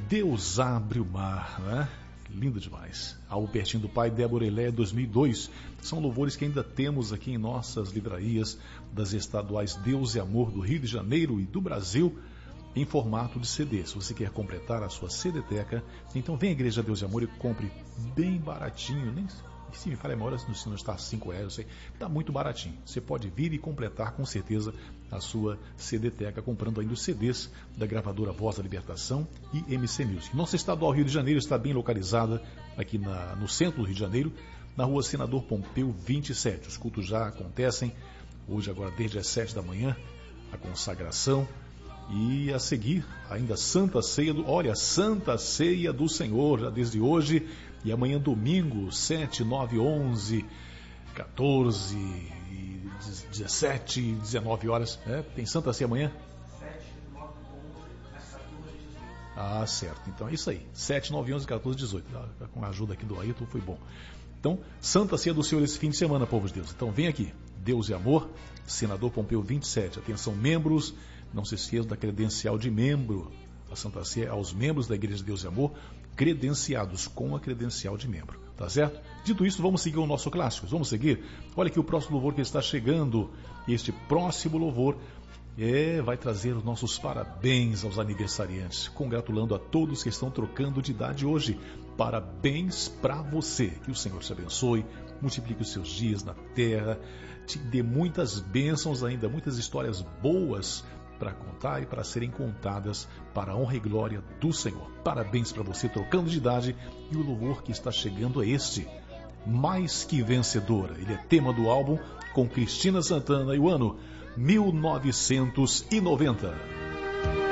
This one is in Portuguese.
Deus abre o mar, né? Lindo demais. Algo pertinho do Pai, Débora Elé, 2002. São louvores que ainda temos aqui em nossas livrarias das estaduais Deus e Amor do Rio de Janeiro e do Brasil, em formato de CD. Se você quer completar a sua CD-teca, então vem à Igreja Deus e Amor e compre bem baratinho, nem se me falha a memória, se não está R$5, está muito baratinho. Você pode vir e completar com certeza a sua CD-teca comprando ainda os CDs da gravadora Voz da Libertação e MC Music. Nossa estadual Rio de Janeiro está bem localizada aqui no centro do Rio de Janeiro, na rua Senador Pompeu 27. Os cultos já acontecem hoje, agora desde as 7 da manhã, a consagração. E a seguir, ainda Santa Ceia Santa Ceia do Senhor, já desde hoje, e amanhã domingo, 7, 9, 11, 14, 17, 19 horas, tem Santa Ceia amanhã? 7, 9, 11, às 14, 18. Ah, certo, então é isso aí, 7, 9, 11, 14, 18, com a ajuda aqui do Ayrton foi bom. Então, Santa Ceia do Senhor esse fim de semana, povo de Deus. Então vem aqui, Deus e Amor, Senador Pompeu 27, atenção membros, não se esqueçam da credencial de membro, a Santa Ceia aos membros da Igreja de Deus e Amor, credenciados com a credencial de membro, tá certo? Dito isso, vamos seguir o nosso clássico, vamos seguir? Olha aqui o próximo louvor que está chegando, este próximo louvor vai trazer os nossos parabéns aos aniversariantes, congratulando a todos que estão trocando de idade hoje. Parabéns para você, que o Senhor te abençoe, multiplique os seus dias na terra, te dê muitas bênçãos ainda, muitas histórias boas para contar e para serem contadas para a honra e glória do Senhor. Parabéns para você trocando de idade, e o louvor que está chegando é este, Mais Que Vencedora. Ele é tema do álbum com Cristina Santana e o ano 1990.